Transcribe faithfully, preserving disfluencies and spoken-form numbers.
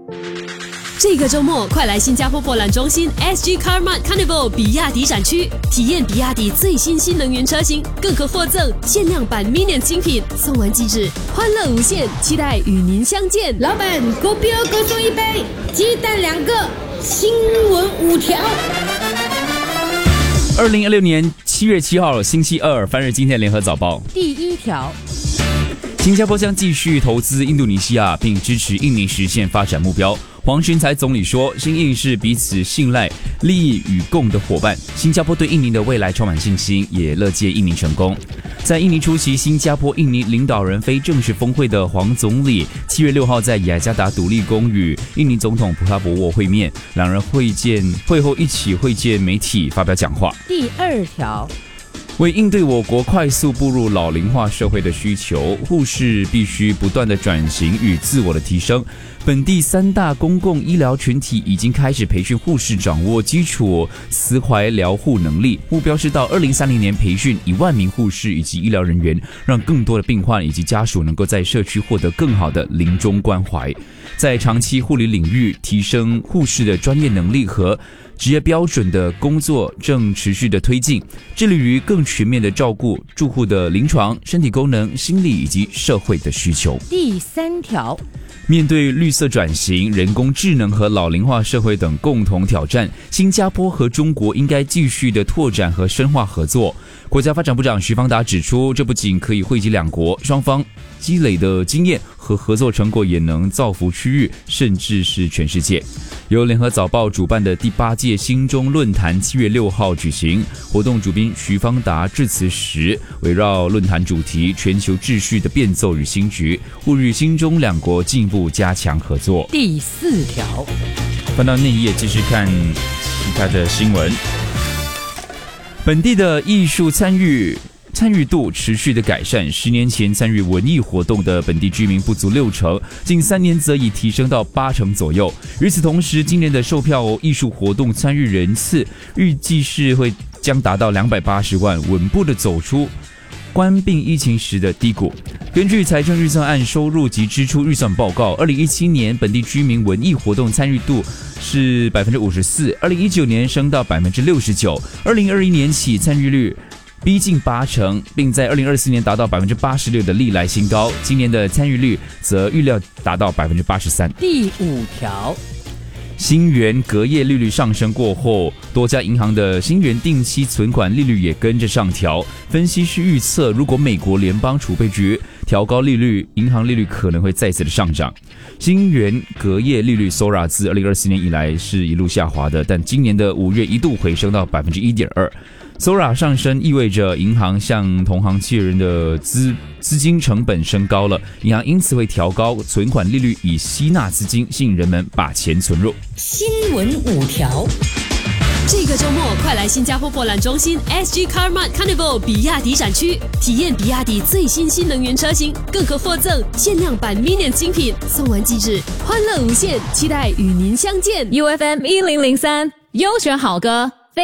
这个周末，快来新加坡博览中心 S G Car Mart Carnival 比亚迪展区，体验比亚迪最新新能源车型，更可获赠限量版 Minion 精品，送完即止，欢乐无限，期待与您相见。 老板，狗标各送一杯，鸡蛋两个，新闻五条。 二零二六年七月七号星期二，翻日今天联合早报第一条。 新加坡将继续投资印度尼西亚，并支持印尼实现发展目标。黄循财总理说，新印是彼此信赖、利益与共的伙伴。新加坡对印尼的未来充满信心，也乐见印尼成功。在印尼出席新加坡印尼领导人非正式峰会的黄总理，七月六号在雅加达独立宫与印尼总统普拉博沃会面，两人会见会后一起会见媒体，发表讲话。 第二条。 为应对我国快速步入老龄化社会的需求，护士必须不断的转型与自我的提升。本地三大公共医疗群体已经开始培训护士掌握基础慈怀疗护能力，目标是到二零三零年培训一万名护士以及医疗人员，让更多的病患以及家属能够在社区获得更好的临终关怀。在长期护理领域，提升护士的专业能力和职业标准的工作正持续的推进，致力于更全面的照顾住户的临床、身体功能、心理以及社会的需求。 第三条。 面对绿色转型、人工智能和老龄化社会等共同挑战，新加坡和中国应该继续的拓展和深化合作。国家发展部长徐方达指出，这不仅可以惠及两国，双方积累的经验和合作成果也能造福区域，甚至是全世界。由联合早报主办的第八届新中论坛七月六号举行，活动主宾徐方达致辞时，围绕论坛主题全球秩序的变奏与新局，呼吁新中两国进一步加强合作。 第四条。 翻到那一页继续看其他的新闻。本地的艺术参与参与度持续的改善，十年前参与文艺活动的本地居民不足六成，近三年则已提升到八成左右。与此同时，今年的售票艺术活动参与人次预计是会将达到两百八十万，稳步的走出关闭疫情时的低谷。根据财政预算案收入及支出预算报告，二零一七年本地居民文艺活动参与度是 百分之五十四， 二零一九年升到 百分之六十九， 二零二一年起参与率逼近八成，并在二零二四年达到 百分之八十六 的历来新高。今年的参与率则预料达到 百分之八十三。 第五条。 新元隔夜利率上升过后，多家银行的新元定期存款利率也跟着上调。分析师预测，如果美国联邦储备局调高利率，银行利率可能会再次的上涨。新元隔夜利率 S O R A 自二零二四年以来是一路下滑的，但今年的五月一度回升到 百分之一点二。S O R A 上升意味着银行向同行借人的资资金成本升高了，银行因此会调高存款利率，以吸纳资金，吸引人们把钱存入。 新闻五条。 这个周末，快来新加坡博览中心 S G Car Mart Carnival 比亚迪展区，体验比亚迪最新新能源车型，更可获赠限量版 Minion 精品，送完即止，欢乐无限，期待与您相见。 U F M 一零零三优选好歌。